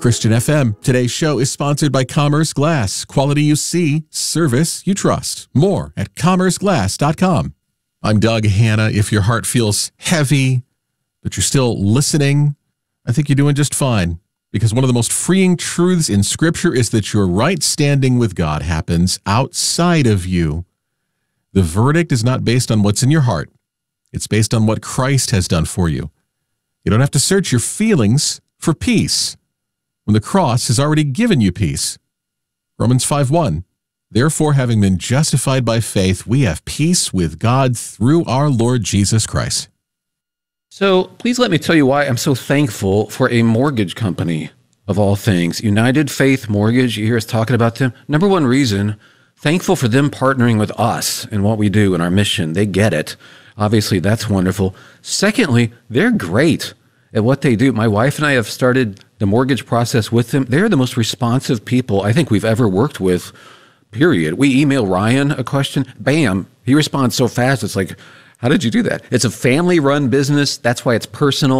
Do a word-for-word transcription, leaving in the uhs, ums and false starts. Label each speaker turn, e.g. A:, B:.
A: Christian F M. Today's show is sponsored by Commerce Glass. Quality you see, service you trust. More at commerce glass dot com. I'm Doug Hanna. If your heart feels heavy, but you're still listening, I think you're doing just fine. Because one of the most freeing truths in Scripture is that your right standing with God happens outside of you. The verdict is not based on what's in your heart. It's based on what Christ has done for you. You don't have to search your feelings for peace when the cross has already given you peace. Romans five one. Therefore, having been justified by faith, we have peace with God through our Lord Jesus Christ.
B: So please let me tell you why I'm so thankful for a mortgage company, of all things. United Faith Mortgage, you hear us talking about them. Number one reason, thankful for them partnering with us in what we do and our mission. They get it. Obviously, that's wonderful. Secondly, they're great at what they do. My wife and I have started the mortgage process with them. They're the most responsive people I think we've ever worked with, period. We email Ryan a question, bam, he responds so fast. It's like, how did you do that? It's a family-run business. That's why it's personal.